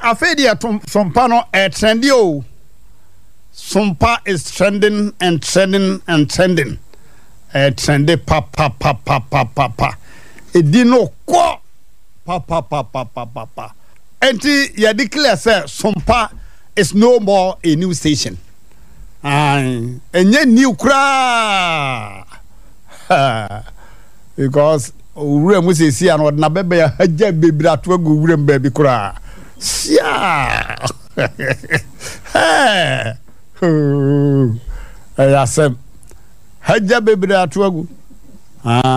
afedia sompa no trendy o. Sompa is trending and trending and trending. Trendy pa. Edino ko pa. Enti ya declare say Sompa is no more a new station. Enye new kra. Because ure mu se si an na bebe ya haja bebira to agu ure mbabi kra. Sia. Hey. Ayasem. Haja bebira to agu.